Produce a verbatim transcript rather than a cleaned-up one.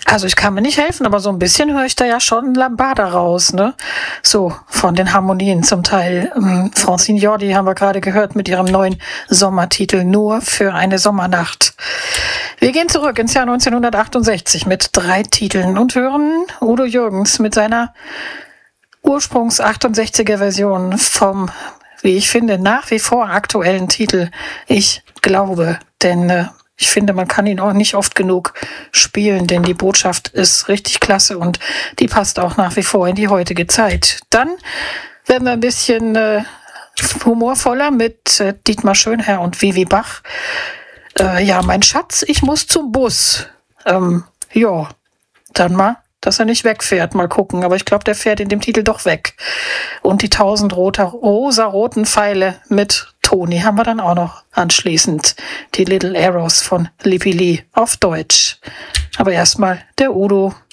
Also ich kann mir nicht helfen, aber so ein bisschen höre ich da ja schon Lambada raus, ne? So, von den Harmonien zum Teil. Ähm, Francine Jordi haben wir gerade gehört mit ihrem neuen Sommertitel Nur für eine Sommernacht. Wir gehen zurück ins Jahr neunzehnhundertachtundsechzig mit drei Titeln und hören Udo Jürgens mit seiner Ursprungs achtundsechziger Version vom, wie ich finde, nach wie vor aktuellen Titel Ich glaube, denn äh, ich finde, man kann ihn auch nicht oft genug spielen, denn die Botschaft ist richtig klasse und die passt auch nach wie vor in die heutige Zeit. Dann werden wir ein bisschen äh, humorvoller mit äh, Dietmar Schönherr und Vivi Bach. Äh, ja, mein Schatz, ich muss zum Bus. Ähm, ja, dann mal, dass er nicht wegfährt. Mal gucken. Aber ich glaube, der fährt in dem Titel doch weg. Und die tausend roter, rosa-roten Pfeile mit Toni haben wir dann auch noch anschließend. Die Little Arrows von Lippi Lee auf Deutsch. Aber erstmal der Udo.